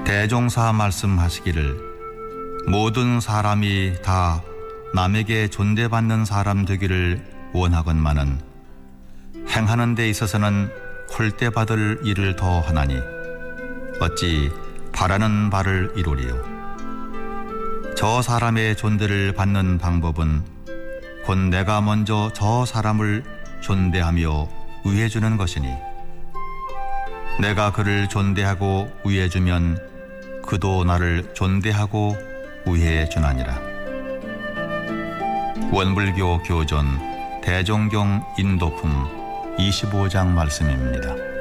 대종사 말씀하시기를 모든 사람이 다 남에게 존대받는 사람 되기를 원하건만은 행하는 데 있어서는 홀대받을 일을 더 하나니 어찌 바라는 바를 이루리요. 저 사람의 존대를 받는 방법은 곧 내가 먼저 저 사람을 존대하며 위해주는 것이니 내가 그를 존대하고 위해주면 그도 나를 존대하고 위해주나니라. 원불교 교전 대종경 인도품 25장 말씀입니다.